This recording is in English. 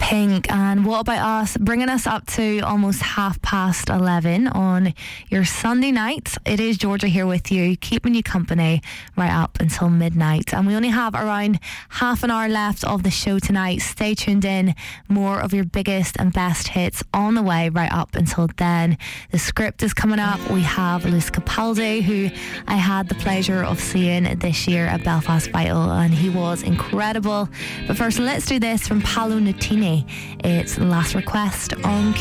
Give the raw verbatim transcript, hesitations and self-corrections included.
Pink, and What About Us, bringing us up to almost half past eleven on your Sunday night. It is Georgia here with you, keeping you company right up until midnight, and we only have around half an hour left of the show tonight. Stay tuned in, more of your biggest and best hits on the way right up until then. The script is coming up. We have Lewis Capaldi, who I had the pleasure of seeing this year at Belfast Vital, and he was incredible. But first, let's do this from Paolo Nutini. It's Last Request on